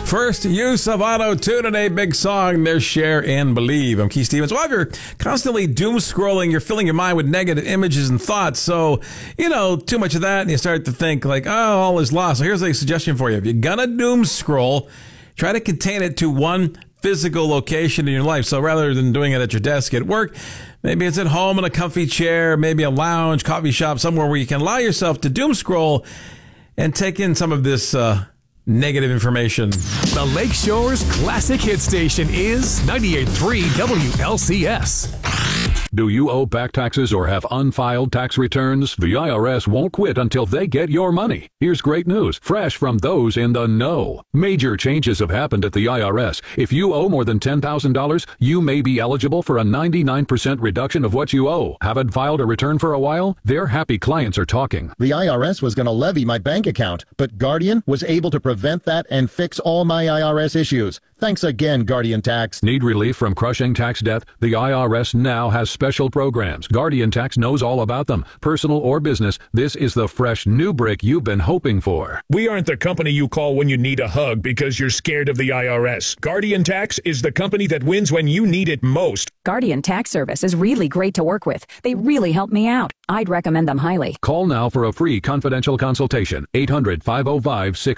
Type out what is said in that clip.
First use of auto-tune in a big song, their Share and Believe. I'm Keith Stevens. Well, if you're constantly doom scrolling, you're filling your mind with negative images and thoughts. So, too much of that, and you start to think like, oh, all is lost. So here's a suggestion for you. If you're gonna doom scroll, try to contain it to one physical location in your life. So rather than doing it at your desk at work, maybe it's at home in a comfy chair, maybe a lounge, coffee shop, somewhere where you can allow yourself to doom scroll and take in some of this negative information. The Lakeshore's classic hit station is 98.3 WLCS. Do you owe back taxes or have unfiled tax returns? The IRS won't quit until they get your money. Here's great news, fresh from those in the know. Major changes have happened at the IRS. If you owe more than $10,000, you may be eligible for a 99% reduction of what you owe. Haven't filed a return for a while? Their happy clients are talking. The IRS was going to levy my bank account, but Guardian was able to prevent that and fix all my IRS issues. Thanks again, Guardian Tax. Need relief from crushing tax debt? The IRS now has special programs. Guardian Tax knows all about them. Personal or business, this is the fresh new brick you've been hoping for. We aren't the company you call when you need a hug because you're scared of the IRS. Guardian Tax is the company that wins when you need it most. Guardian Tax Service is really great to work with. They really helped me out. I'd recommend them highly. Call now for a free confidential consultation. 800-505-6